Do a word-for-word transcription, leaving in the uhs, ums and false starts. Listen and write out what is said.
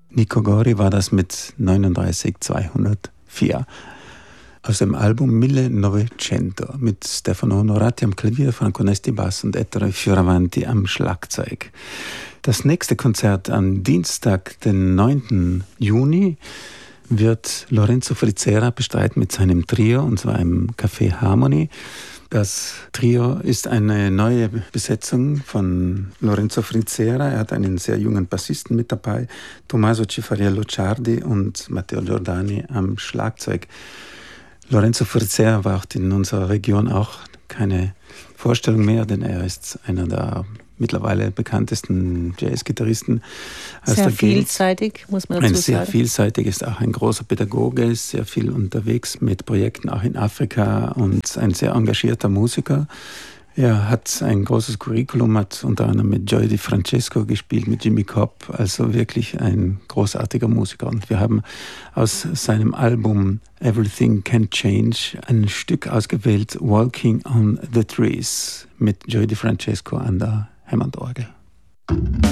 Nico Gori war das mit neununddreißig zweihundertvier. Aus dem Album Mille Novecento mit Stefano Onorati am Klavier, Franco Nesti Bass und Ettore Fioravanti am Schlagzeug. Das nächste Konzert am Dienstag, den neunten Juni, wird Lorenzo Frizzera bestreiten mit seinem Trio, und zwar im Café Harmony. Das Trio ist eine neue Besetzung von Lorenzo Frizzera. Er hat einen sehr jungen Bassisten mit dabei, Tommaso Cifariello Ciardi und Matteo Giordani am Schlagzeug. Lorenzo Frizzera braucht in unserer Region auch keine Vorstellung mehr, denn er ist einer der mittlerweile bekanntesten Jazzgitarristen. Sehr vielseitig, muss man dazu sagen. Ein sehr sagen. vielseitig, ist auch ein großer Pädagoge, ist sehr viel unterwegs mit Projekten auch in Afrika und ein sehr engagierter Musiker. Er hat ein großes Curriculum, hat unter anderem mit Joey DiFrancesco gespielt, mit Jimmy Cobb, also wirklich ein großartiger Musiker. Und wir haben aus seinem Album Everything Can Change ein Stück ausgewählt, Walking on the Trees, mit Joey DiFrancesco an der Hammondorgel.